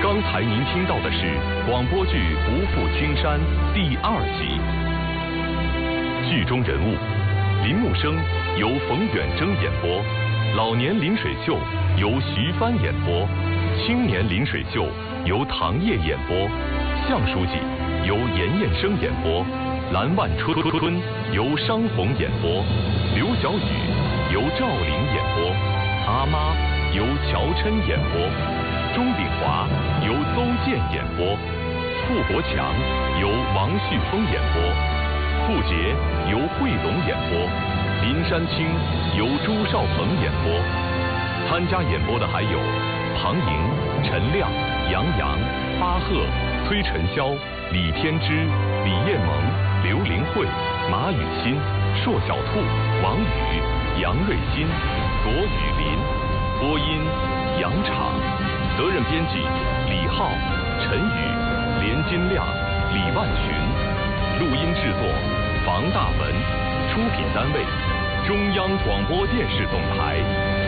刚才您听到的是广播剧《不负青山》第2集。剧中人物：林木生由冯远征演播，老年临水秀由徐帆演播，青年临水秀由唐烨演播，向书记由严彦生演播，蓝万春由商红演播，刘小雨由赵玲演播，阿妈由乔琛演播，钟炳华由邹健演播，傅国强由王旭峰演播，傅杰由惠龙演播，林山青由朱少鹏演播。参加演播的还有庞莹、陈亮、杨洋、巴赫、崔晨霄、李天之、李艳萌、刘玲慧、马雨欣、硕小兔、王宇、杨瑞新、左雨林。播音杨昶，责任编辑李浩、陈宇、连金亮、李万群，录音制作房大文，出品单位中央广播电视总台。